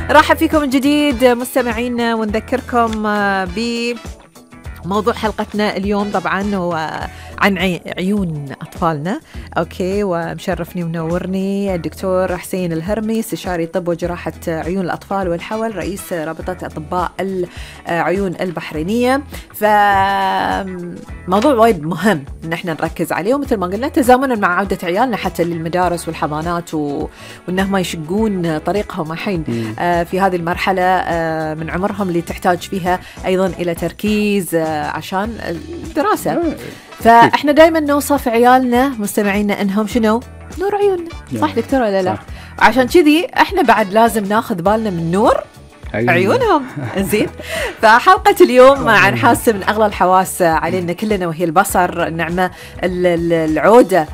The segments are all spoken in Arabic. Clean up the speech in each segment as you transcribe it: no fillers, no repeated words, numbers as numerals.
رحب فيكم من جديد مستمعينا، ونذكركم بموضوع حلقتنا اليوم طبعا هو عن عيون أطفالنا. أوكي، ومشرفني ومنورني الدكتور حسين الهرمي، استشاري طب وجراحة عيون الأطفال والحول، رئيس رابطة أطباء العيون البحرينية. فموضوع وايد مهم إن احنا نركز عليه، ومثل ما قلنا تزامنا مع عودة عيالنا حتى للمدارس والحضانات، وإنهم ما يشقون طريقهم الحين في هذه المرحلة من عمرهم اللي تحتاج فيها أيضا إلى تركيز عشان الدراسة. فاحنا دائما نوصف عيالنا مستمعينا انهم شنو؟ نور عيوننا، صح دكتور ولا لا؟ عشان كذي احنا بعد لازم ناخذ بالنا من نور عيونهم. زين، فحلقة اليوم عن حاسة من أغلى الحواس علينا كلنا، وهي البصر، النعمة العودة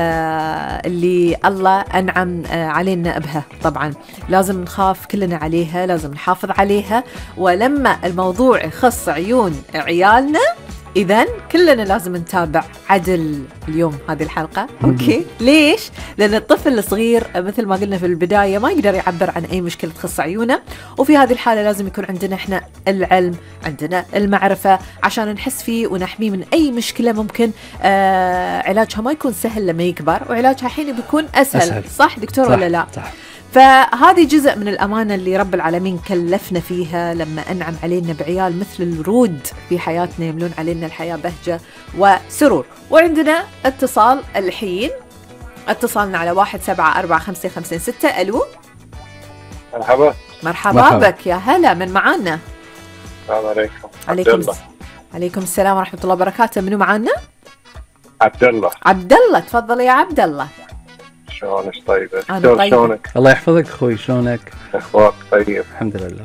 اللي الله أنعم علينا بها. طبعا لازم نخاف كلنا عليها، لازم نحافظ عليها، ولما الموضوع يخص عيون عيالنا إذن كلنا لازم نتابع عدل اليوم هذه الحلقة. أوكي، ليش؟ لأن الطفل الصغير مثل ما قلنا في البداية ما يقدر يعبر عن أي مشكلة تخص عيونه، وفي هذه الحالة لازم يكون عندنا إحنا العلم، عندنا المعرفة عشان نحس فيه ونحميه من أي مشكلة ممكن علاجها ما يكون سهل لما يكبر، وعلاجها حين بيكون أسهل. صح دكتور صح ولا لا؟ صح. فهذه جزء من الأمانة اللي رب العالمين كلفنا فيها لما أنعم علينا بعيال مثل الورود في حياتنا، يملون علينا الحياة بهجة وسرور. وعندنا اتصال الحين، اتصالنا على 174556. ألو، مرحبا. مرحبا بك، يا هلا، من معانا؟ السلام عليكم. عليكم السلام ورحمة الله وبركاته. منو معانا؟ عبد الله. عبد الله، تفضل يا عبد الله. شلونك؟ طيبة. طيب. شلونك؟ الله يحفظك اخوي، شلونك؟ اخبارك؟ طيب الحمد لله.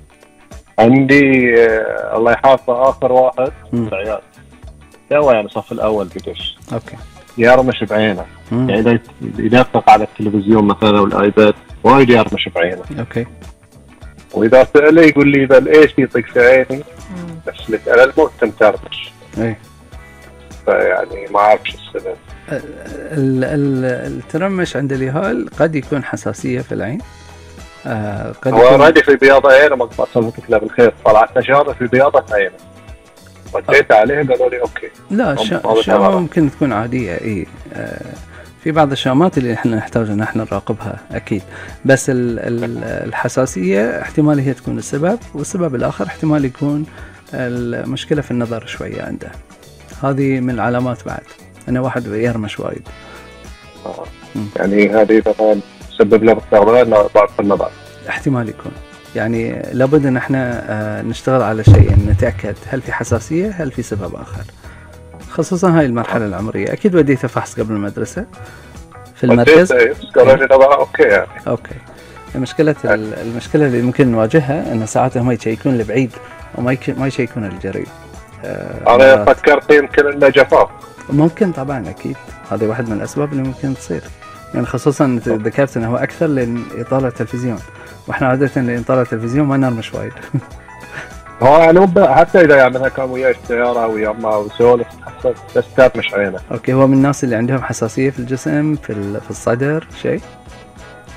عندي الله يحافظه اخر واحد العيال تو يعني صف الاول بدش. اوكي. يرمش بعينه، يعني اذا يدقق على التلفزيون مثلا او الايباد وايد يرمش بعينه. اوكي. واذا سأله يقول لي بل ايش يطق في عيني؟ بس لك على الموت تمترمش. اي. فيعني ما اعرف شو السبب. الترمش عند اليهال قد يكون حساسية في العين. قد هو رادي في بياض عينه، ما صلتك له بالخير، طلعت نشارة في بياضة عينه، رديت عليه قالوا لي اوكي. لا، الشامة ممكن تكون عادية. اي في بعض الشامات اللي احنا نحتاج ان احنا نراقبها اكيد، بس الحساسية احتمال هي تكون السبب، والسبب الاخر احتمال يكون المشكلة في النظر شوية عنده. هذه من العلامات بعد أنا واحد يرمش وايد. يعني هذه مثلا تسبب له بالتغذية ضعف النظر. احتمال يكون، يعني لابد ان احنا نشتغل على شيء، نتأكد هل في حساسية، هل في سبب آخر، خصوصا هاي المرحلة العمرية. أكيد وديته فحص قبل المدرسة في المركز. قالوا لي طبعا اوكي يعني. اوكي. المشكلة اللي ممكن نواجهها ان ساعات هم يشيكون لبعيد وما يشيكون الجريء. أنا فكرت يمكن إنه جفاف. ممكن طبعا، أكيد هذه واحد من الأسباب اللي ممكن تصير، يعني خصوصا ذكرت إنه هو أكثر لأن يطالع التلفزيون، وإحنا عادة لأن يطالع التلفزيون ما نرمش وايد. هو يعني حتى إذا يعني كان وياه السيارة ويا ما وسولف بس ترمش عينه. أوكي. هو من الناس اللي عندهم حساسية في الجسم، في الصدر شيء؟